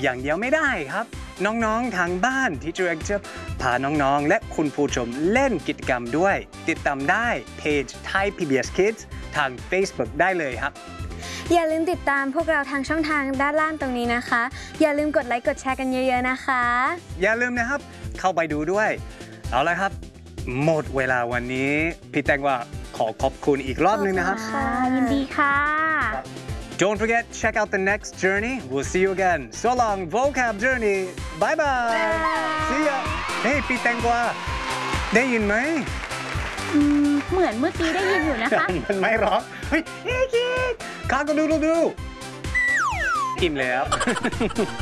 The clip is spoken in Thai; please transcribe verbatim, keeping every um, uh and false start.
อย่างเดียวไม่ได้ครับน้องๆทางบ้านที่จะจะพาน้องๆและคุณผู้ชมเล่นกิจกรรมด้วยติดตามได้เพจ Thai พี บี เอส Kids ทาง Facebook ได้เลยครับอย่าลืมติดตามพวกเราทางช่องทางด้านล่างตรงนี้นะคะอย่าลืมกดไลค์กดแชร์กันเยอะๆนะคะอย่าลืมนะครับเข้าไปดูด้วยเอาละครับหมดเวลาวันนี้พี่แตงว่าขอขอบคุณอีกรอบนึงนะครับค่ะยินดีค่ะ Don't forget, check out the next journey. We'll see you again. So long, vocab journey. Bye bye. See ya. Hey, พี่แตงกวาได้ยินไหมอืมเหมือนเมื่อกี้ได้ยินอยู่นะคะมันไม่ร้องเฮ้ยเฮ้ยคิดข้าก็ดูดูดูอิ่มแล้ว